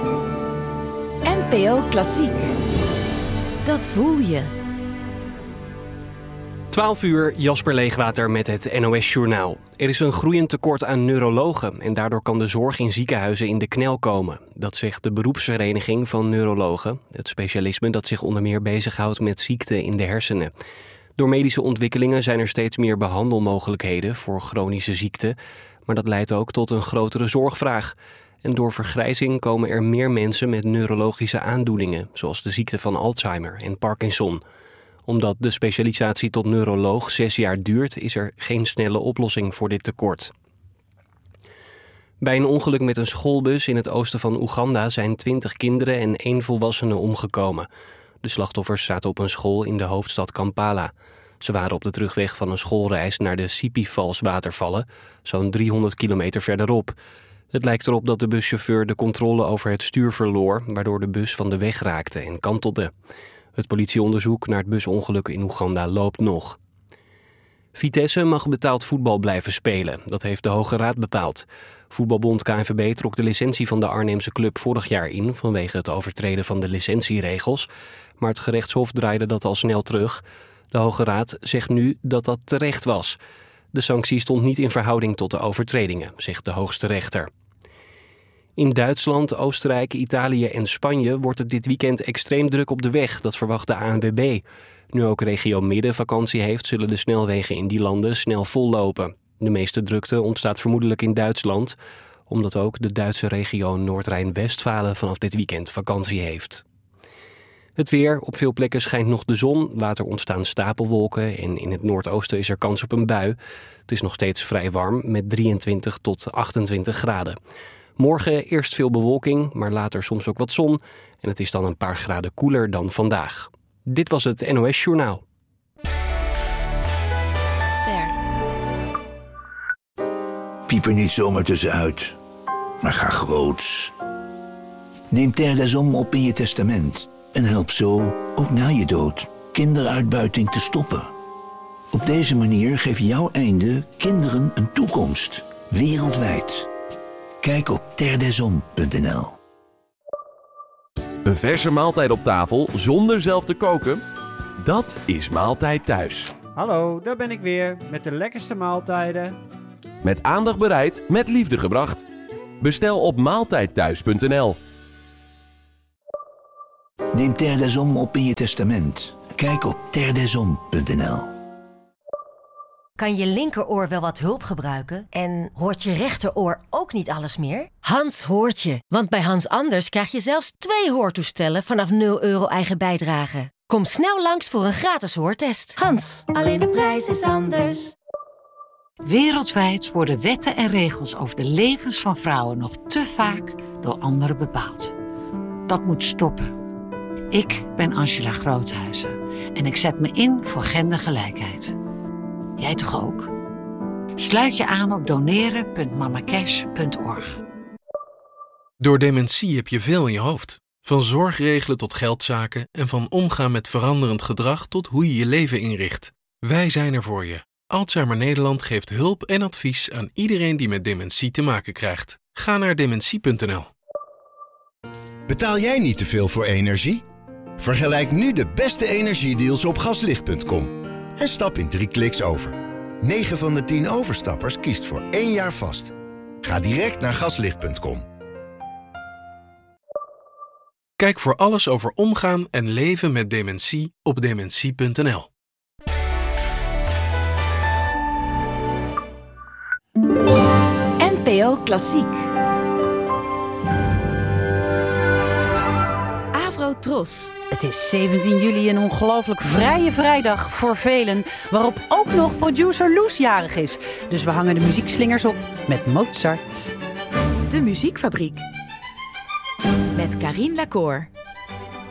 NPO Klassiek. Dat voel je. 12 uur, Jasper Leegwater met het NOS-journaal. Er is een groeiend tekort aan neurologen en daardoor kan de zorg in ziekenhuizen in de knel komen. Dat zegt de beroepsvereniging van neurologen, het specialisme dat zich onder meer bezighoudt met ziekten in de hersenen. Door medische ontwikkelingen zijn er steeds meer behandelmogelijkheden voor chronische ziekten, maar dat leidt ook tot een grotere zorgvraag. En door vergrijzing komen er meer mensen met neurologische aandoeningen, zoals de ziekte van Alzheimer en Parkinson. Omdat de specialisatie tot neuroloog 6 jaar duurt, is er geen snelle oplossing voor dit tekort. Bij een ongeluk met een schoolbus in het oosten van Oeganda zijn 20 kinderen en 1 volwassene omgekomen. De slachtoffers zaten op een school in de hoofdstad Kampala. Ze waren op de terugweg van een schoolreis naar de Sipi-Falls watervallen, zo'n 300 kilometer verderop. Het lijkt erop dat de buschauffeur de controle over het stuur verloor, waardoor de bus van de weg raakte en kantelde. Het politieonderzoek naar het busongeluk in Oeganda loopt nog. Vitesse mag betaald voetbal blijven spelen. Dat heeft de Hoge Raad bepaald. Voetbalbond KNVB trok de licentie van de Arnhemse club vorig jaar in vanwege het overtreden van de licentieregels. Maar het gerechtshof draaide dat al snel terug. De Hoge Raad zegt nu dat dat terecht was. De sanctie stond niet in verhouding tot de overtredingen, zegt de hoogste rechter. In Duitsland, Oostenrijk, Italië en Spanje wordt het dit weekend extreem druk op de weg. Dat verwacht de ANWB. Nu ook regio Midden vakantie heeft, zullen de snelwegen in die landen snel vollopen. De meeste drukte ontstaat vermoedelijk in Duitsland, omdat ook de Duitse regio Noord-Rijn-Westfalen vanaf dit weekend vakantie heeft. Het weer, op veel plekken schijnt nog de zon, later ontstaan stapelwolken en in het noordoosten is er kans op een bui. Het is nog steeds vrij warm met 23 tot 28 graden. Morgen eerst veel bewolking, maar later soms ook wat zon. En het is dan een paar graden koeler dan vandaag. Dit was het NOS Journaal. Ster. Piep er niet zomaar tussenuit, maar ga groots. Neem Terre des Hommes op in je testament. En help zo, ook na je dood, kinderuitbuiting te stoppen. Op deze manier geeft jouw einde kinderen een toekomst. Wereldwijd. Kijk op terredeshommes.nl. Een verse maaltijd op tafel zonder zelf te koken? Dat is Maaltijd Thuis. Hallo, daar ben ik weer met de lekkerste maaltijden. Met aandacht bereid, met liefde gebracht. Bestel op maaltijdthuis.nl. Neem Terre des Hommes op in je testament. Kijk op terredeshommes.nl. Kan je linkeroor wel wat hulp gebruiken? En hoort je rechteroor ook niet alles meer? Hans hoort je, want bij Hans Anders krijg je zelfs 2 hoortoestellen vanaf €0 eigen bijdrage. Kom snel langs voor een gratis hoortest. Hans, alleen de prijs is anders. Wereldwijd worden wetten en regels over de levens van vrouwen nog te vaak door anderen bepaald. Dat moet stoppen. Ik ben Angela Groothuizen en ik zet me in voor gendergelijkheid. Jij toch ook? Sluit je aan op doneren.mamacash.org. Door dementie heb je veel in je hoofd. Van zorg regelen tot geldzaken en van omgaan met veranderend gedrag tot hoe je je leven inricht. Wij zijn er voor je. Alzheimer Nederland geeft hulp en advies aan iedereen die met dementie te maken krijgt. Ga naar dementie.nl. Betaal jij niet te veel voor energie? Vergelijk nu de beste energiedeals op gaslicht.com. En stap in 3 kliks over. 9 van de 10 overstappers kiest voor 1 jaar vast. Ga direct naar gaslicht.com. Kijk voor alles over omgaan en leven met dementie op dementie.nl. NPO Klassiek. Tros. Het is 17 juli, een ongelooflijk vrije vrijdag voor velen, waarop ook nog producer Loes jarig is. Dus we hangen de muziekslingers op met Mozart. De Muziekfabriek. Met Carine Lacour.